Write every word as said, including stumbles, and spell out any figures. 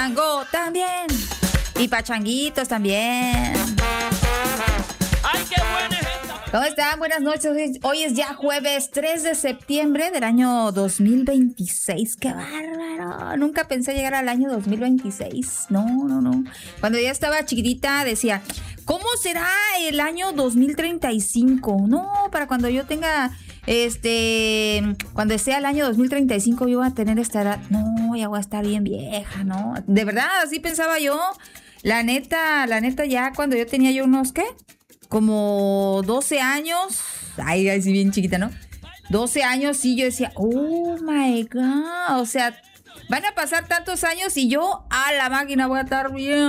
Chango también. Y pachanguitos también. ¡Ay, qué buena es esta! ¿Cómo están? Buenas noches. Hoy es ya jueves tres de septiembre del año dos mil veintiséis. ¡Qué bárbaro! Nunca pensé llegar al año dos mil veintiséis. No, no, no. Cuando ya estaba chiquitita decía, ¿cómo será el año dos mil treinta y cinco? No, para cuando yo tenga, este, cuando sea el año dos mil treinta y cinco yo voy a tener esta edad. No, ya voy a estar bien vieja, ¿no? De verdad, así pensaba yo. La neta, la neta ya cuando yo tenía yo unos, ¿qué? Como doce años, ay, así bien chiquita, ¿no? doce años, sí, yo decía, oh my God, o sea, van a pasar tantos años y yo a la máquina voy a estar bien